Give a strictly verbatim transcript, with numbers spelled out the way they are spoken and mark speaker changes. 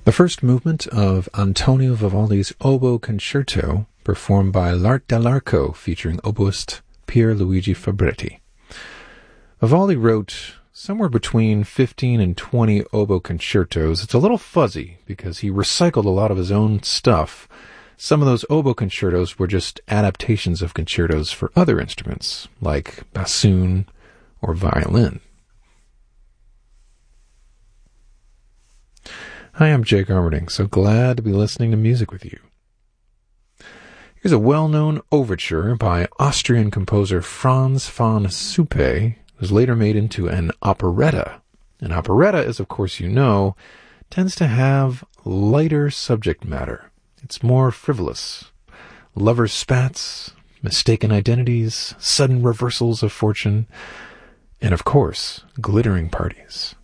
Speaker 1: The first movement of Antonio Vivaldi's Oboe Concerto, performed by L'Art dell'Arco, featuring oboist Pier Luigi Fabretti. Vivaldi wrote somewhere between fifteen and twenty oboe concertos. It's a little fuzzy because he recycled a lot of his own stuff. Some of those oboe concertos were just adaptations of concertos for other instruments, like bassoon or violin. Hi, I'm Jake Armerding, so glad to be listening to music with you. Here's a well-known overture by Austrian composer Franz von Suppe. It was later made into an operetta. An operetta, as of course you know, tends to have lighter subject matter. It's more frivolous. Lovers' spats, mistaken identities, sudden reversals of fortune, and of course, glittering parties.